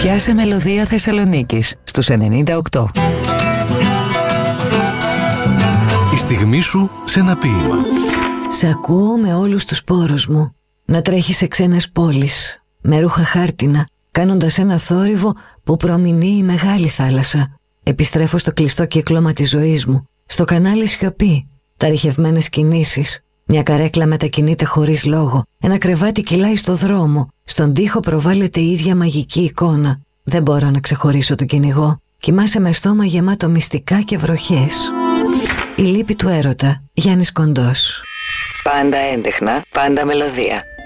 Πιάσε μελωδία Θεσσαλονίκης στους 98. Η στιγμή σου σε ένα ποίημα. Σ' ακούω με όλους τους πόρους μου να τρέχεις σε ξένες πόλεις, με ρούχα χάρτινα, κάνοντας ένα θόρυβο που προμηνύει η μεγάλη θάλασσα. Επιστρέφω στο κλειστό κύκλωμα της ζωής μου, στο κανάλι σιωπή, τα ρηχευμένες κινήσεις. Μια καρέκλα μετακινείται χωρίς λόγο, ένα κρεβάτι κυλάει στο δρόμο, στον τοίχο προβάλλεται η ίδια μαγική εικόνα. Δεν μπορώ να ξεχωρίσω το κυνηγό. Κοιμάσαι με στόμα γεμάτο μυστικά και βροχές. Η λύπη του έρωτα. Γιάννης Κοντός. Πάντα έντεχνα, πάντα μελωδία.